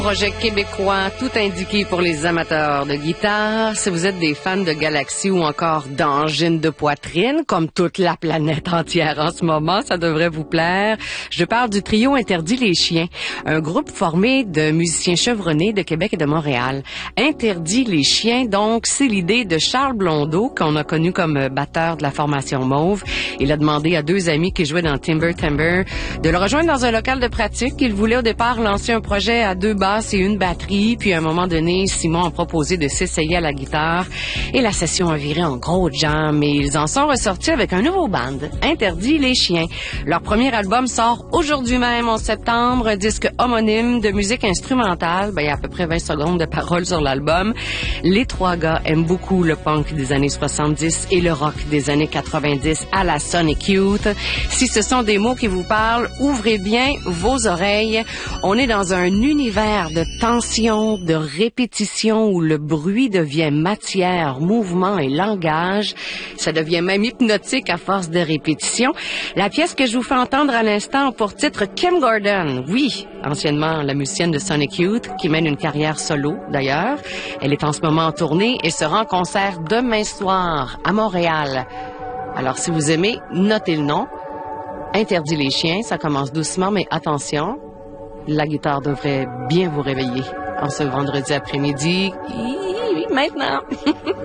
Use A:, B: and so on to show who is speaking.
A: Projet québécois, tout indiqué pour les amateurs de guitare. Si vous êtes des fans de Galaxy ou encore d'angines de poitrine, comme toute la planète entière en ce moment, ça devrait vous plaire. Je parle du trio Interdit les chiens, un groupe formé de musiciens chevronnés de Québec et de Montréal. Interdit les chiens, donc, c'est l'idée de Charles Blondeau, qu'on a connu comme batteur de la formation Mauve. Il a demandé à deux amis qui jouaient dans Timber Timber de le rejoindre dans un local de pratique. Il voulait au départ lancer un projet à deux basses et une batterie, puis à un moment donné, Simon a proposé de s'essayer à la guitare et la session a viré en gros jam et ils en sont ressortis avec un nouveau band, Interdit les chiens. Leur premier album sort aujourd'hui même, en septembre, un disque homonyme de musique instrumentale. Il y a à peu près 20 secondes de paroles sur l'album. Les trois gars aiment beaucoup le punk des années 70 et le rock des années 90 à la Sonic Youth. Si ce sont des mots qui vous parlent, ouvrez bien vos oreilles. On est dans un univers de tension, de répétition où le bruit devient matière, mouvement et langage. Ça devient même hypnotique à force de répétition. La pièce que je vous fais entendre à l'instant a pour titre Kim Gordon. Oui, anciennement la musicienne de Sonic Youth, qui mène une carrière solo d'ailleurs. Elle est en ce moment en tournée et sera en concert demain soir à Montréal. Alors si vous aimez, notez le nom. Interdit les chiens, ça commence doucement, mais attention, la guitare devrait bien vous réveiller en ce vendredi après-midi. Maintenant!